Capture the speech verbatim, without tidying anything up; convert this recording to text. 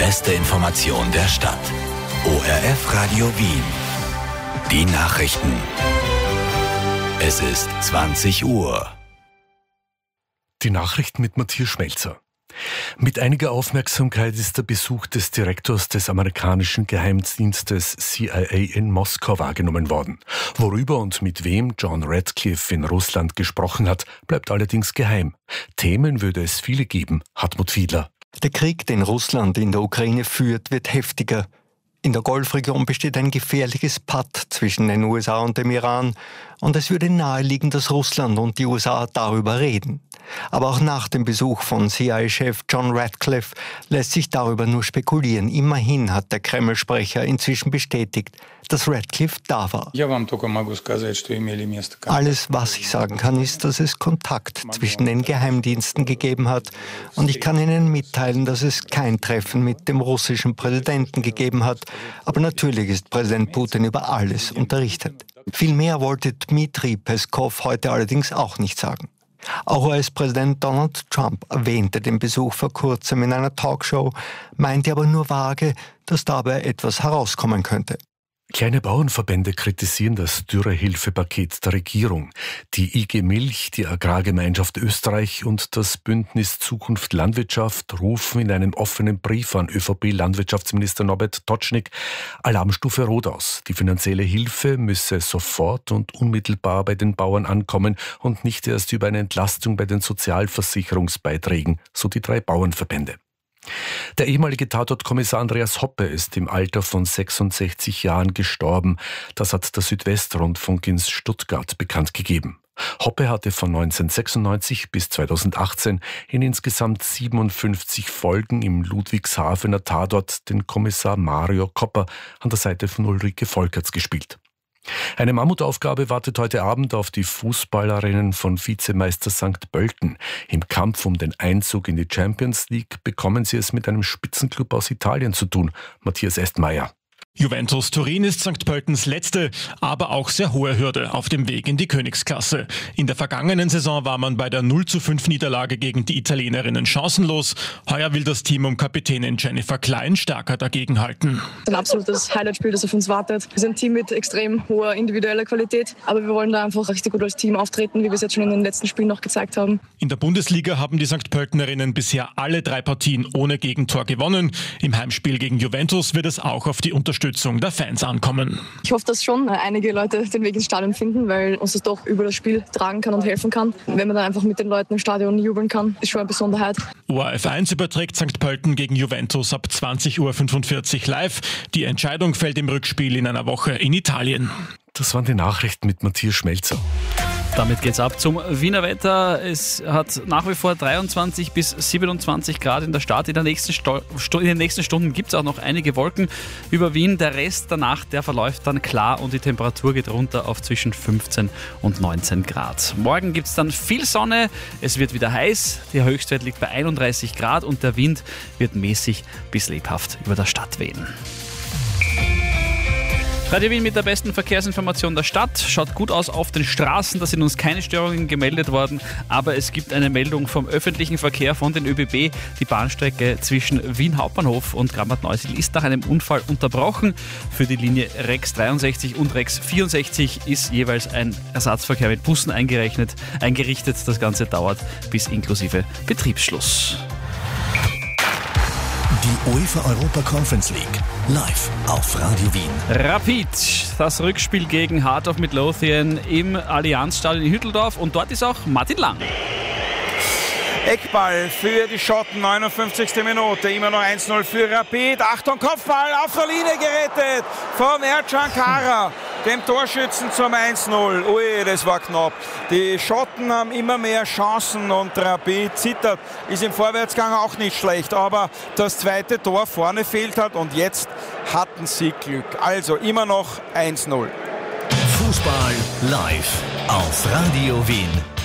beste Information der Stadt. O R F Radio Wien. Die Nachrichten. Es ist zwanzig Uhr. Die Nachrichten mit Matthias Schmelzer. Mit einiger Aufmerksamkeit ist der Besuch des Direktors des amerikanischen Geheimdienstes C I A in Moskau wahrgenommen worden. Worüber und mit wem John Radcliffe in Russland gesprochen hat, bleibt allerdings geheim. Themen würde es viele geben, Hartmut Fiedler. Der Krieg, den Russland in der Ukraine führt, wird heftiger. In der Golfregion besteht ein gefährliches Patt zwischen den U S A und dem Iran und es würde naheliegen, dass Russland und die U S A darüber reden. Aber auch nach dem Besuch von C I A-Chef John Radcliffe lässt sich darüber nur spekulieren. Immerhin hat der Kreml-Sprecher inzwischen bestätigt, dass Radcliffe da war. Alles, was ich sagen kann, ist, dass es Kontakt zwischen den Geheimdiensten gegeben hat. Und ich kann Ihnen mitteilen, dass es kein Treffen mit dem russischen Präsidenten gegeben hat. Aber natürlich ist Präsident Putin über alles unterrichtet. Viel mehr wollte Dmitri Peskov heute allerdings auch nicht sagen. Auch U S-Präsident Donald Trump erwähnte den Besuch vor kurzem in einer Talkshow, meinte aber nur vage, dass dabei etwas herauskommen könnte. Kleine Bauernverbände kritisieren das Dürrehilfepaket der Regierung. Die I G Milch, die Agrargemeinschaft Österreich und das Bündnis Zukunft Landwirtschaft rufen in einem offenen Brief an ÖVP-Landwirtschaftsminister Norbert Totschnig Alarmstufe Rot aus. Die finanzielle Hilfe müsse sofort und unmittelbar bei den Bauern ankommen und nicht erst über eine Entlastung bei den Sozialversicherungsbeiträgen, so die drei Bauernverbände. Der ehemalige Tatortkommissar Andreas Hoppe ist im Alter von sechsundsechzig Jahren gestorben. Das hat der Südwestrundfunk in Stuttgart bekannt gegeben. Hoppe hatte von neunzehnhundertsechsundneunzig bis zweitausendachtzehn in insgesamt siebenundfünfzig Folgen im Ludwigshafener Tatort den Kommissar Mario Kopper an der Seite von Ulrike Volkerts gespielt. Eine Mammutaufgabe wartet heute Abend auf die Fußballerinnen von Vizemeister Sankt Pölten. Im Kampf um den Einzug in die Champions League bekommen sie es mit einem Spitzenklub aus Italien zu tun. Matthias Estmeier. Juventus Turin ist Sankt Pöltens letzte, aber auch sehr hohe Hürde auf dem Weg in die Königsklasse. In der vergangenen Saison war man bei der null zu fünf Niederlage gegen die Italienerinnen chancenlos. Heuer will das Team um Kapitänin Jennifer Klein stärker dagegenhalten. Ein absolutes Highlight-Spiel, das auf uns wartet. Wir sind ein Team mit extrem hoher individueller Qualität, aber wir wollen da einfach richtig gut als Team auftreten, wie wir es jetzt schon in den letzten Spielen noch gezeigt haben. In der Bundesliga haben die Sankt Pöltenerinnen bisher alle drei Partien ohne Gegentor gewonnen. Im Heimspiel gegen Juventus wird es auch auf die Unterstützung der Fans ankommen. Ich hoffe, dass schon einige Leute den Weg ins Stadion finden, weil uns das doch über das Spiel tragen kann und helfen kann. Wenn man dann einfach mit den Leuten im Stadion jubeln kann, ist schon eine Besonderheit. O R F eins überträgt Sankt Pölten gegen Juventus ab zwanzig Uhr fünfundvierzig live. Die Entscheidung fällt im Rückspiel in einer Woche in Italien. Das waren die Nachrichten mit Matthias Schmelzer. Damit geht's ab zum Wiener Wetter. Es hat nach wie vor dreiundzwanzig bis siebenundzwanzig Grad in der Stadt. In, der nächsten Sto- in den nächsten Stunden gibt es auch noch einige Wolken über Wien. Der Rest der Nacht, der verläuft dann klar und die Temperatur geht runter auf zwischen fünfzehn und neunzehn Grad. Morgen gibt es dann viel Sonne, es wird wieder heiß. Der Höchstwert liegt bei einunddreißig Grad und der Wind wird mäßig bis lebhaft über der Stadt wehen. Radio Wien mit der besten Verkehrsinformation der Stadt. Schaut gut aus auf den Straßen, da sind uns keine Störungen gemeldet worden, aber es gibt eine Meldung vom öffentlichen Verkehr von den ÖBB. Die Bahnstrecke zwischen Wien Hauptbahnhof und Grammat-Neusiedl ist nach einem Unfall unterbrochen. Für die Linie Rex dreiundsechzig und Rex vierundsechzig ist jeweils ein Ersatzverkehr mit Bussen eingerechnet, eingerichtet. Das Ganze dauert bis inklusive Betriebsschluss. Die UEFA Europa Conference League live auf Radio Wien. Rapid, das Rückspiel gegen Heart of Midlothian im Allianzstadion in Hütteldorf und dort ist auch Martin Lang. Eckball für die Schotten, neunundfünfzigste Minute, immer noch eins null für Rapid. Achtung, Kopfball auf der Linie gerettet vom Ercan Kara, dem Torschützen zum eins null. Ui, das war knapp. Die Schotten haben immer mehr Chancen und Rapid zittert. Ist im Vorwärtsgang auch nicht schlecht, aber das zweite Tor vorne fehlt hat und jetzt hatten sie Glück. Also immer noch eins null. Fußball live auf Radio Wien.